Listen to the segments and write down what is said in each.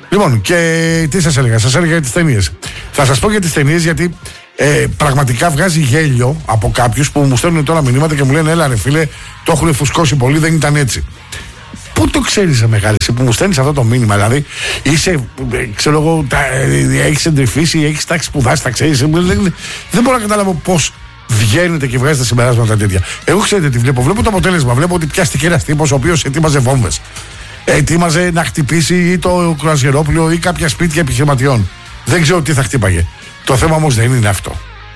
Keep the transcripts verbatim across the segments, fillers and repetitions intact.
Λοιπόν, και τι σας έλεγα, σας έλεγα για τις ταινίες. Θα σας πω για τις ταινίες γιατί ε, πραγματικά βγάζει γέλιο από κάποιους που μου στέλνουν τώρα μηνύματα και μου λένε έλα ρε φίλε, το έχουν φουσκώσει πολύ, δεν ήταν έτσι. Πού το ξέρεις, μεγάλη, που μου στέλνεις αυτό το μήνυμα? Δηλαδή, είσαι, ξέρω εγώ, έχεις εντρυφήσει, έχεις τάξει σπουδάσει, τα ξέρεις. Δεν μπορώ να καταλάβω πώς βγαίνετε και βγάζετε συμπεράσματα τέτοια. Εγώ ξέρετε τι βλέπω. Βλέπω το αποτέλεσμα. Βλέπω ότι πιάστηκε ένας τύπος ο οποίος ετοίμαζε βόμβες. Ετοίμαζε να χτυπήσει ή το κρουαζιερόπλαιο ή κάποια σπίτια επιχειρηματιών. Δεν ξέρω τι θα χτύπαγε. Το θέμα όμως δεν είναι αυτό.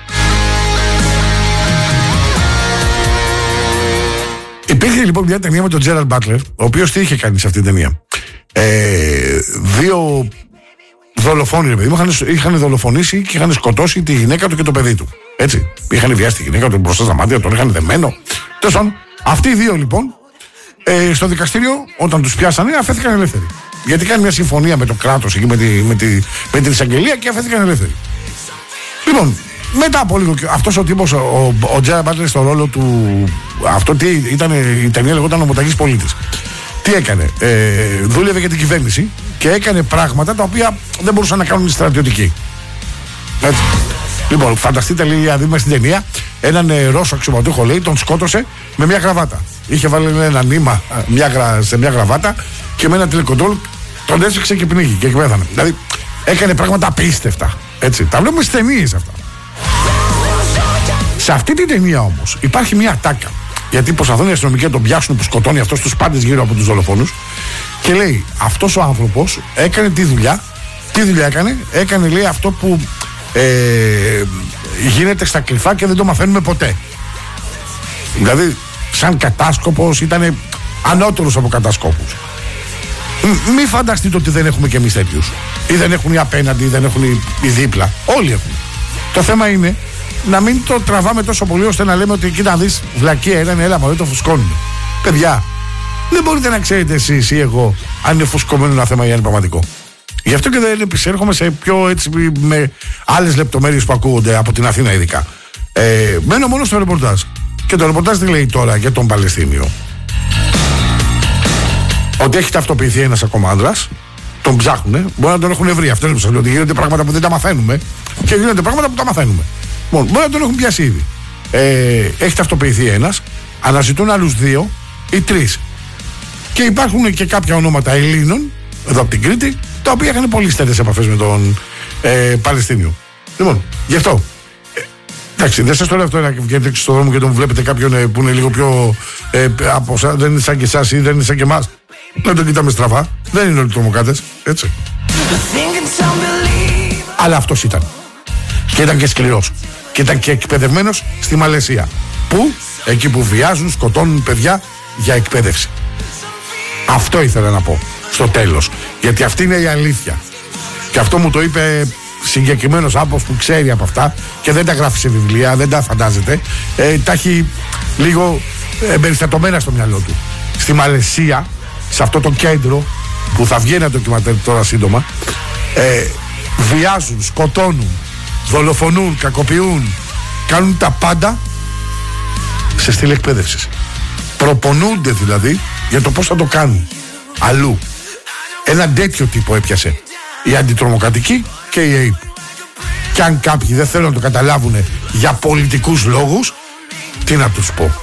Υπήρχε λοιπόν μια ταινία με τον Τζέραλντ Μπάτλερ, ο οποίος τι είχε κάνει σε αυτή την ταινία? Ε, δύο δολοφόνοι, ρε παιδί μου, είχαν, είχαν δολοφονήσει και είχαν σκοτώσει τη γυναίκα του και το παιδί του. Έτσι. Είχαν βιάσει τη γυναίκα του μπροστά στα μάτια, τον είχαν δεμένο. Τέλος πάντων, αυτοί οι δύο λοιπόν, ε, στο δικαστήριο, όταν τους πιάσανε, αφέθηκαν ελεύθεροι. Γιατί κάνει μια συμφωνία με το κράτος εκεί, με, τη, με, τη, με την εισαγγελία και αφέθηκαν ελεύθεροι. Λοιπόν, μετά από λίγο, αυτός ο τύπος, ο, ο Τζέραλντ Μπάτλερ, στο ρόλο του. Αυτό τι ήταν, η ταινία λεγόταν Ο Μοταγής Πολίτης. Τι έκανε? Ε, δούλευε για την κυβέρνηση και έκανε πράγματα τα οποία δεν μπορούσαν να κάνουν οι στρατιωτικοί. Έτσι. Λοιπόν, φανταστείτε λίγη αδίμα στην ταινία. Έναν ε, Ρώσο αξιωματούχο, λέει, τον σκότωσε με μια γραβάτα. Είχε βάλει ένα νήμα μια, σε μια γραβάτα και με ένα τηλεκοντρόλ τον έσφιξε και πνίγηκε και πέθανε. Δηλαδή έκανε πράγματα απίστευτα. Έτσι. Τα βλέπουμε στις ταινίες αυτά. Σε αυτή την ταινία όμως υπάρχει μια ατάκα. Γιατί προσπαθούν οι αστυνομικοί να τον πιάσουν που σκοτώνει αυτός τους πάντες γύρω από τους δολοφόνους. Και λέει, αυτός ο άνθρωπος έκανε τη δουλειά. Τι δουλειά έκανε? Έκανε, λέει, αυτό που ε, γίνεται στα κρυφά και δεν το μαθαίνουμε ποτέ. Δηλαδή, σαν κατάσκοπος ήταν ανώτερος από κατασκόπους. Μη φανταστείτε ότι δεν έχουμε και εμείς τέτοιους. Ή δεν έχουν οι απέναντι, ή δεν έχουν οι δίπλα. Όλοι έχουν. Το θέμα είναι να μην το τραβάμε τόσο πολύ ώστε να λέμε ότι εκεί να δεις βλακία ήταν, έλα μωρέ, το φουσκώνουν. Παιδιά, δεν μπορείτε να ξέρετε εσείς ή εγώ αν είναι φουσκωμένο ένα θέμα ή αν είναι πραγματικό. Γι' αυτό και δεν επισέρχομαι σε πιο έτσι με άλλες λεπτομέρειες που ακούγονται από την Αθήνα ειδικά. Ε, μένω μόνο στο ρεπορτάζ. Και το ρεπορτάζ τι λέει τώρα για τον Παλαιστίνιο? Ότι έχει ταυτοποιηθεί ένας ακόμα άντρας, τον ψάχνουνε, μπορεί να τον έχουν βρει. Αυτό είναι που σας λέω, ότι γίνονται πράγματα που δεν τα μαθαίνουμε και γίνονται πράγματα που τα μαθαίνουμε. Μόνο, μπορεί να τον έχουν πιάσει ήδη. Ε, έχει ταυτοποιηθεί ένας, αναζητούν άλλους δύο ή τρεις. Και υπάρχουν και κάποια ονόματα Ελλήνων, εδώ από την Κρήτη, τα οποία είχαν πολύ στενές επαφές με τον ε, Παλαιστίνιο. Λοιπόν, γι' αυτό. Ε, εντάξει, δεν σας το λέω αυτό να βγαίνετε στον δρόμο και τον βλέπετε κάποιον ε, που είναι λίγο πιο ε, από εσάς, δεν είναι σαν και εσάς ή δεν είναι σαν και εμάς. Να τον κοιτάμε στραβά. Δεν είναι όλοι τρομοκράτες, έτσι. Αλλά αυτός ήταν. Και ήταν και σκληρός. Και ήταν και εκπαιδευμένος στη Μαλαισία. Πού? Εκεί που βιάζουν, σκοτώνουν παιδιά για εκπαίδευση. Αυτό ήθελα να πω στο τέλος. Γιατί αυτή είναι η αλήθεια. Και αυτό μου το είπε συγκεκριμένος άνθρωπος που ξέρει από αυτά και δεν τα γράφει σε βιβλία, δεν τα φαντάζεται. Ε, τα έχει λίγο εμπεριστατωμένα στο μυαλό του. Στη Μαλαισία, σε αυτό το κέντρο που θα βγει ένα ντοκιμαντέρ τώρα σύντομα, ε, βιάζουν, σκοτώνουν, δολοφονούν, κακοποιούν, κάνουν τα πάντα σε στήλη εκπαίδευσης. Προπονούνται δηλαδή για το πώς θα το κάνουν αλλού. Ένα τέτοιο τύπο έπιασε η αντιτρομοκρατική και η ΑΕΠ. Και αν κάποιοι δεν θέλουν να το καταλάβουν για πολιτικούς λόγους, τι να τους πω?